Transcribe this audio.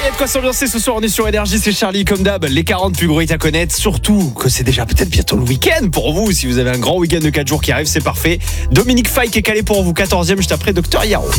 de quoi s'ambiancer ce soir, on est sur Énergie, c'est Charlie comme d'hab, les 40 plus gros hits à connaître, surtout que c'est déjà peut-être bientôt le week-end pour vous, si vous avez un grand week-end de 4 jours qui arrive, c'est parfait. Dominique Fike est calé pour vous, 14e, juste après Dr Yaro.